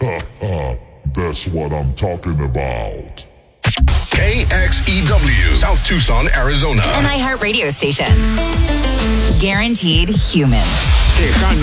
That's what I'm talking about. KXEW, South Tucson, Arizona. An iHeart radio station. Guaranteed human. Tejano.